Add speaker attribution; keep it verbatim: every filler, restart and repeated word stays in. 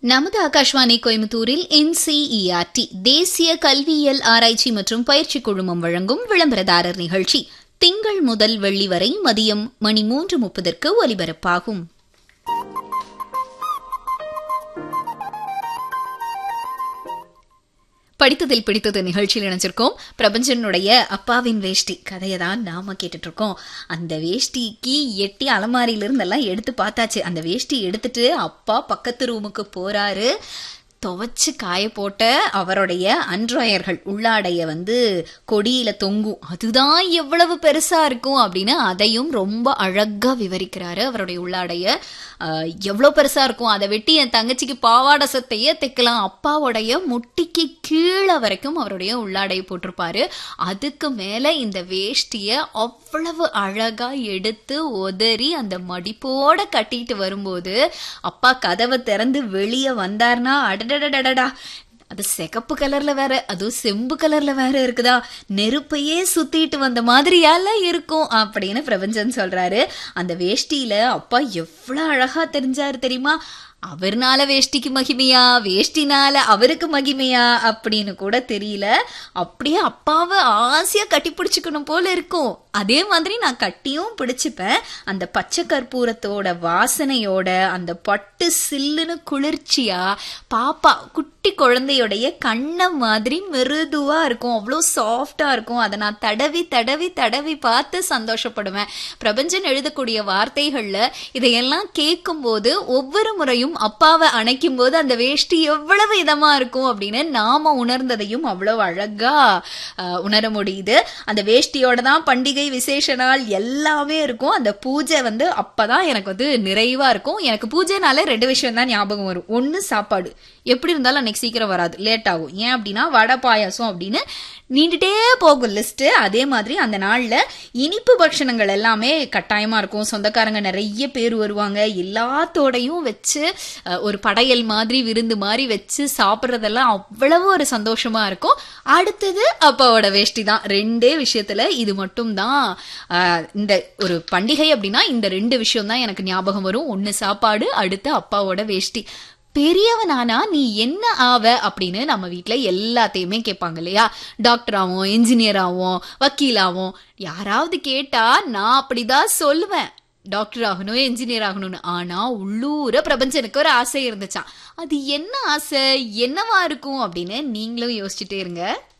Speaker 1: நமது ஆகாஷ்வாணி கோயம்புத்தூரில் என்சிஇஆர்டி தேசிய கல்வியியல் ஆராய்ச்சி மற்றும் பயிற்சி குழுமம் வழங்கும் விளம்பரதாரர் நிகழ்ச்சி திங்கள் முதல் வெள்ளி வரை மதியம் மணி மூன்று முப்பதற்கு ஒலிபரப்பாகும். படித்ததில் பிடித்தது நிகழ்ச்சியில் இணைஞ்சிருக்கோம். பிரபஞ்சனுடைய அப்பாவின் வேஷ்டி கதையை தான் நாம கேட்டுட்டு இருக்கோம். அந்த வேஷ்டிக்கு எட்டி அலமாரியிலிருந்து எல்லாம் எடுத்து பார்த்தாச்சு. அந்த வேஷ்டி எடுத்துட்டு அப்பா பக்கத்து ரூமுக்கு போறாரு. துவைச்சு காய போட்ட அவருடைய அன்றாயர்கள் உள்ளாடைய வந்து கொடியில தொங்கும். அதுதான் எவ்வளவு பெருசா இருக்கும் அப்படின்னு அதையும் ரொம்ப அழகா விவரிக்கிறாரு. அவருடைய உள்ளாடைய எவ்வளவு பெருசா இருக்கும், அதை வெட்டி என் தங்கச்சிக்கு பாவாடை சத்தையே தைக்கலாம். அப்பாவுடைய முட்டிக்கு கீழே வரைக்கும் அவருடைய உள்ளாடைய போட்டிருப்பாரு. அதுக்கு மேல இந்த வேஷ்டிய அவ்வளவு அழகா எடுத்து உதறி அந்த மடிப்போட கட்டிட்டு வரும்போது அப்பா கதவை திறந்து வெளியே வந்தார்னா அடடடடடா, அது சிகப்பு கலர்ல வேற, அதுவும் செம்பு கலர்ல வேற இருக்குதா, நெருப்பையே சுத்திட்டு வந்த மாதிரியால இருக்கும் அப்படின்னு பிரபஞ்சன் சொல்றாரு. அந்த வேஷ்டியில அப்பா எவ்வளவு அழகா தெரிஞ்சாரு தெரியுமா? அவர்னால வேஷ்டிக்கு மகிமையா, வேஷ்டினால அவருக்கு மகிமையா அப்படின்னு கூட தெரியல. அப்படியே அப்பாவை ஆசையா கட்டி பிடிச்சுக்கணும் போல இருக்கும். அதே மாதிரி நான் கட்டியும் பிடிச்சுப்பேன். அந்த பச்சை கற்பூரத்தோட வாசனையோட அந்த பட்டு சில்லுன்னு குளிர்ச்சியா பாப்பா குட்டி குழந்தையோடைய கண்ணை மாதிரி மிருதுவா இருக்கும், அவ்வளோ சாஃப்டா இருக்கும். அதை நான் தடவி தடவி தடவி பார்த்து சந்தோஷப்படுவேன். பிரபஞ்சன் எழுதக்கூடிய வார்த்தைகள்ல இதையெல்லாம் கேட்கும் போது ஒவ்வொரு முறையும் அப்பாவை அணைக்கும் போது அந்த வேஷ்டி எவ்வளவு இதமா இருக்கும் அப்படின்னு நாம உணர்ந்ததையும் அவ்வளவு அழகா உணர முடியுது. அந்த வேஷ்டியோட தான் பண்டிகை விசேஷ நாள் எல்லாமே இருக்கும். அந்த பூஜை வந்து அப்பதான் எனக்கு வந்து நிறைவா இருக்கும். எனக்கு பூஜைனால ரெண்டு விஷயம் தான் ஞாபகம் வரும். ஒன்னு சாப்பாடு, எப்படி இருந்தாலும் அன்னைக்கு சீக்கிரம் வராது, லேட் ஆகும். ஏன் அப்படின்னா வடை பாயாசம் அப்படின்னு நீண்டுட்டே போகும் லிஸ்ட். அதே மாதிரி அந்த நாள்ல இனிப்பு பட்சணங்கள் எல்லாமே கட்டாயமா இருக்கும். சொந்தக்காரங்க நிறைய பேர் வருவாங்க. எல்லாத்தோடையும் வச்சு ஒரு படையல் மாதிரி விருந்து மாதிரி வச்சு சாப்பிட்றதெல்லாம் அவ்வளவு ஒரு சந்தோஷமா இருக்கும். அடுத்தது அப்பாவோட வேஷ்டி தான். ரெண்டே விஷயத்துல இது மட்டும் தான் இந்த ஒரு பண்டிகை அப்படின்னா இந்த ரெண்டு விஷயம் தான் எனக்கு ஞாபகம் வரும். ஒன்னு சாப்பாடு, அடுத்து அப்பாவோட வேஷ்டி. பெரியவனானா நீ என்ன ஆவ அப்படின்னு நம்ம வீட்டுல எல்லாத்தையுமே கேட்பாங்க இல்லையா? டாக்டர் ஆகும், இன்ஜினியர் ஆகும், வக்கீல் ஆகும். யாராவது கேட்டா நான் அப்படிதான் சொல்லுவேன், டாக்டர் ஆகணும், என்ஜினியர் ஆகணும்னு. ஆனா உள்ளூர பிரபஞ்சனுக்கு ஒரு ஆசை இருந்துச்சான். அது என்ன ஆசை, என்னவா இருக்கும் அப்படின்னு நீங்களும் யோசிச்சுட்டே இருங்க.